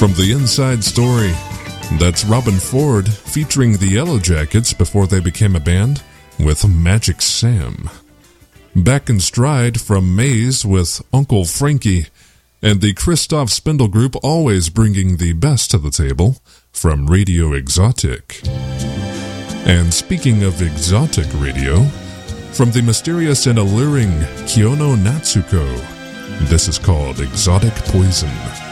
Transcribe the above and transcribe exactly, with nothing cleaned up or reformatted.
From the Inside Story, that's Robben Ford featuring the Yellow Jackets before they became a band with Magic Sam. Back in Stride from Maze with Uncle Frankie, and the Christoph Spindle Group always bringing the best to the table from Radio Exotic. And speaking of exotic radio, from the mysterious and alluring Kyono Natsuko, this is called Exotic Poison.